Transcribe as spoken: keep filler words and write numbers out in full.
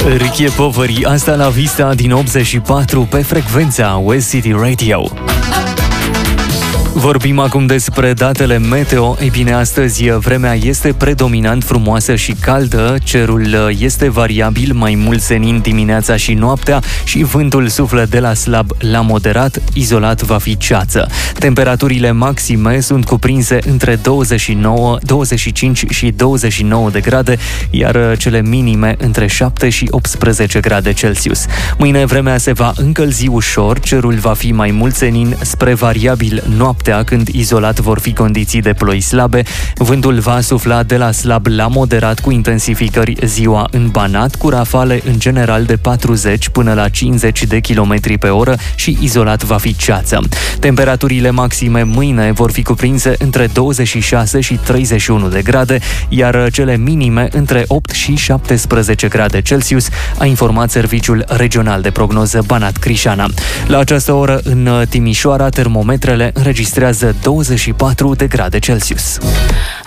Richie Poveri, asta la Vista din optzeci și patru pe frecvența West City Radio. Vorbim acum despre datele meteo. Ei bine, astăzi vremea este predominant frumoasă și caldă, cerul este variabil, mai mult senin dimineața și noaptea și vântul suflă de la slab la moderat, izolat va fi ceață. Temperaturile maxime sunt cuprinse între douăzeci și nouă, douăzeci și cinci și douăzeci și nouă de grade, iar cele minime între șapte și optsprezece grade Celsius. Mâine vremea se va încălzi ușor, cerul va fi mai mult senin spre variabil noaptea, când izolat vor fi condiții de ploi slabe. Vântul va sufla de la slab la moderat cu intensificări ziua în Banat, cu rafale în general de patruzeci până la cincizeci de kilometri pe oră și izolat va fi ceață. Temperaturile maxime mâine vor fi cuprinse între douăzeci și șase și treizeci și unu de grade, iar cele minime între opt și șaptesprezece grade Celsius, a informat Serviciul Regional de Prognoză Banat-Crișana. La această oră în Timișoara termometrele înregistrează douăzeci și patru de grade Celsius.